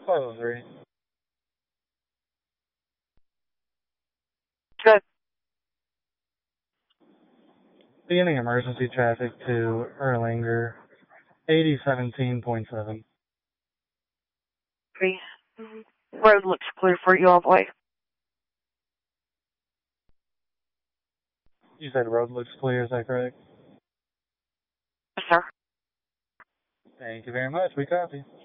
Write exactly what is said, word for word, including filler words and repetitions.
five oh three. Good. Beginning emergency traffic to Erlanger, eighty seventeen point seven. Three. Road looks clear for you all the way. You said road looks clear, is that correct? Yes, sir. Thank you very much. We copy.